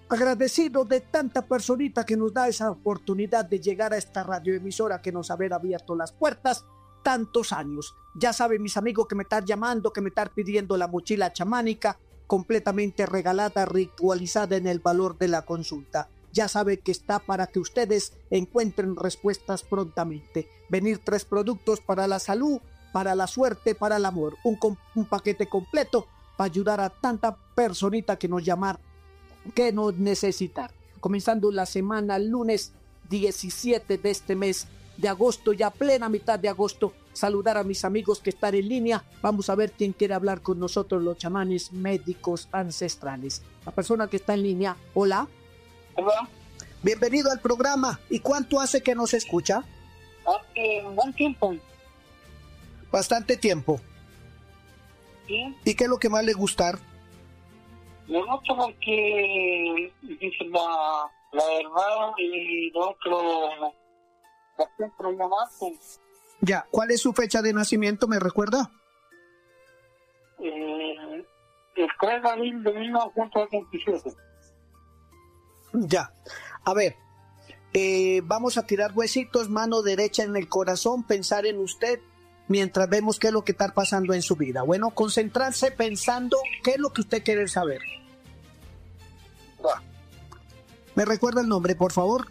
agradecido de tanta personita que nos da esa oportunidad de llegar a esta radioemisora que nos haber abierto las puertas tantos años. Ya saben mis amigos que me están llamando, que me están pidiendo la mochila chamánica completamente regalada, ritualizada en el valor de la consulta. Ya sabe que está para que ustedes encuentren respuestas prontamente. Venir 3 productos para la salud, para la suerte, para el amor. Un paquete completo para ayudar a tanta personita que nos llamar, que nos necesitar. Comenzando la semana, lunes 17 de este mes de agosto, ya plena mitad de agosto, saludar a mis amigos que están en línea. Vamos a ver quién quiere hablar con nosotros, los chamanes médicos ancestrales. La persona que está en línea, hola. Hola. Bienvenido al programa. ¿Y cuánto hace que nos escucha? Buen tiempo. Bastante tiempo. ¿Sí? ¿Y qué es lo que más le gusta? Me gusta porque dice la verdad y lo otro siempre llamaste. Ya, ¿cuál es su fecha de nacimiento? ¿Me recuerda? El 3 de abril de 1927. Ya, a ver, vamos a tirar huesitos, mano derecha en el corazón, pensar en usted mientras vemos qué es lo que está pasando en su vida. Bueno, concentrarse pensando qué es lo que usted quiere saber. Va. ¿Me recuerda el nombre, por favor?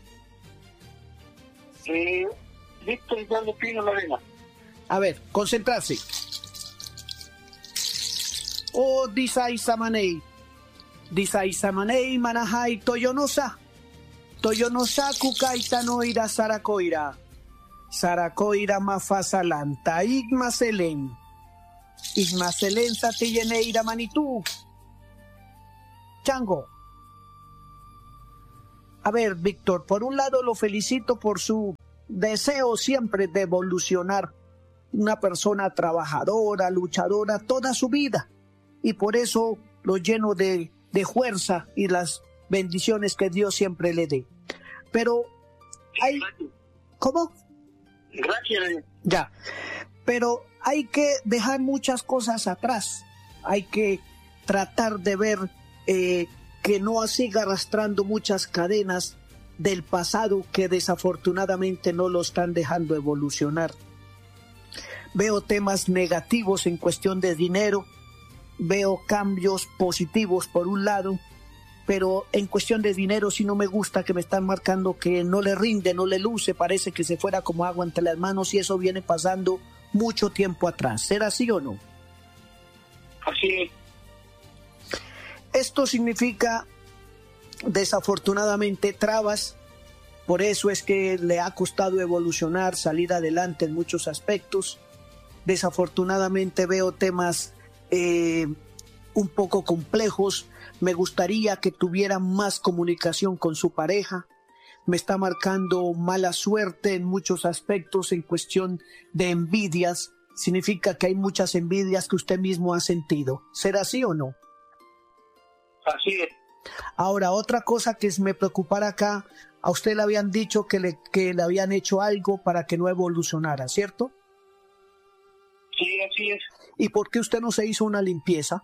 Víctor Eduardo Pino Lorena. A ver, concentrarse. Oh, Disay Samanei Manahai Toyonosa Kukaita Noira Saracoira Mafasalanta Igmaselen Satiyeneira Manitú Chango. A ver, Víctor, por un lado lo felicito por su deseo siempre de evolucionar, una persona trabajadora, luchadora toda su vida, y por eso lo lleno de fuerza y las bendiciones que Dios siempre le dé. Pero hay... ¿Cómo? Gracias. Ya, pero hay que dejar muchas cosas atrás, hay que tratar de ver que no siga arrastrando muchas cadenas del pasado que desafortunadamente no lo están dejando evolucionar. Veo temas negativos en cuestión de dinero, veo cambios positivos por un lado, pero en cuestión de dinero sí no me gusta que me están marcando que no le rinde, no le luce, parece que se fuera como agua entre las manos, y eso viene pasando mucho tiempo atrás. ¿Será así o no? Así es. Esto significa desafortunadamente trabas, por eso es que le ha costado evolucionar, salir adelante en muchos aspectos. Desafortunadamente veo temas un poco complejos. Me gustaría que tuviera más comunicación con su pareja. Me está marcando mala suerte en muchos aspectos en cuestión de envidias. Significa que hay muchas envidias que usted mismo ha sentido. ¿Será así o no? Así es. Ahora, otra cosa que me preocupara acá, a usted le habían dicho que le habían hecho algo para que no evolucionara, ¿cierto? Sí, así es. ¿Y por qué usted no se hizo una limpieza?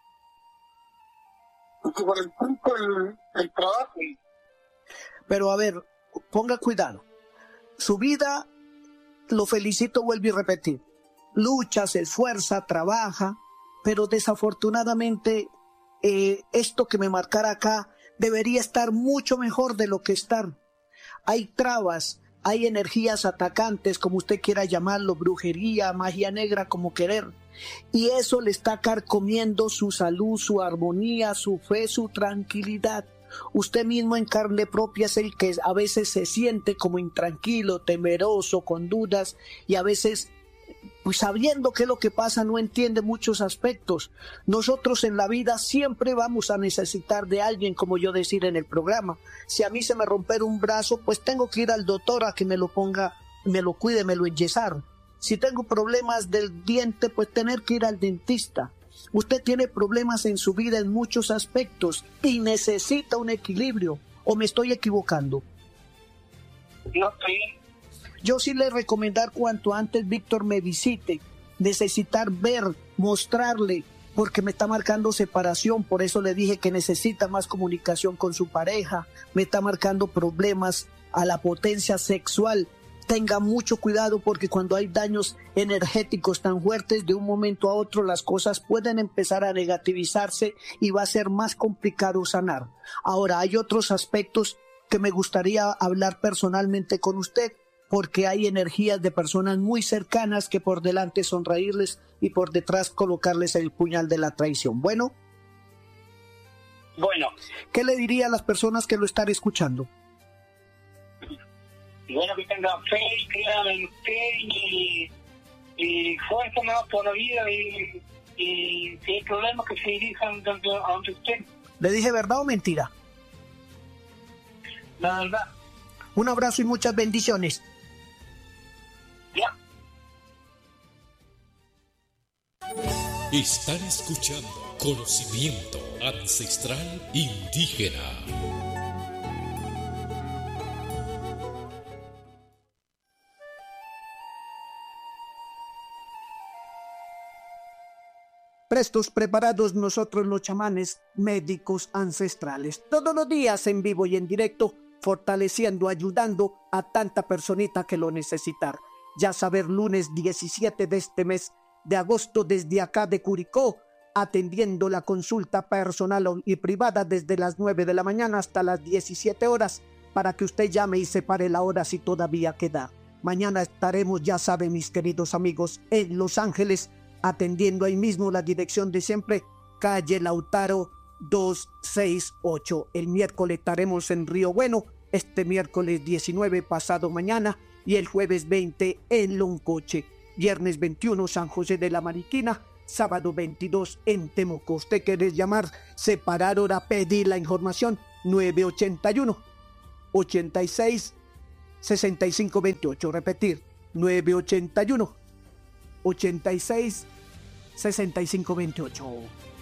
Porque por el punto el trabajo. Pero a ver, ponga cuidado. Su vida, lo felicito, vuelvo y repetir. Lucha, se esfuerza, trabaja, pero desafortunadamente esto que me marcara acá debería estar mucho mejor de lo que está. Hay trabas, hay energías atacantes, como usted quiera llamarlo, brujería, magia negra, como querer. Y eso le está carcomiendo su salud, su armonía, su fe, su tranquilidad. Usted mismo en carne propia es el que a veces se siente como intranquilo, temeroso, con dudas, y a veces, pues sabiendo qué es lo que pasa, no entiende muchos aspectos. Nosotros en la vida siempre vamos a necesitar de alguien, como yo decir en el programa. Si a mí se me romper un brazo, pues tengo que ir al doctor a que me lo ponga, me lo cuide, me lo enyesar. Si tengo problemas del diente, pues tener que ir al dentista. Usted tiene problemas en su vida en muchos aspectos y necesita un equilibrio. ¿O me estoy equivocando? No estoy. Yo sí le recomendar cuanto antes Víctor me visite, necesitar ver, mostrarle porque me está marcando separación, por eso le dije que necesita más comunicación con su pareja, me está marcando problemas a la potencia sexual. Tenga mucho cuidado porque cuando hay daños energéticos tan fuertes, de un momento a otro las cosas pueden empezar a negativizarse y va a ser más complicado sanar. Ahora, hay otros aspectos que me gustaría hablar personalmente con usted, porque hay energías de personas muy cercanas que por delante sonreírles y por detrás colocarles el puñal de la traición. Bueno, ¿qué le diría a las personas que lo están escuchando? Bueno, que tenga fe y crean en usted y fuerza más por la vida y si hay problemas que se dirijan a donde usted. ¿Le dije verdad o mentira? La verdad. Un abrazo y muchas bendiciones. Ya. Están escuchando Conocimiento Ancestral Indígena. Prestos, preparados nosotros los chamanes médicos ancestrales, todos los días en vivo y en directo, fortaleciendo, ayudando a tanta personita que lo necesitar. Ya saber, lunes 17 de este mes de agosto desde acá de Curicó, atendiendo la consulta personal y privada desde las 9 de la mañana hasta las 17 horas, para que usted llame y separe la hora si todavía queda. Mañana estaremos, ya saben mis queridos amigos, en Los Ángeles, atendiendo ahí mismo la dirección de siempre, calle Lautaro 268. El miércoles estaremos en Río Bueno, este miércoles 19 pasado mañana, y el jueves 20 en Loncoche, viernes 21 San José de la Mariquina, sábado 22 en Temuco. Usted quiere llamar, separar hora, pedir la información, 981 86 65 28. Repetir, 981 86 65 28.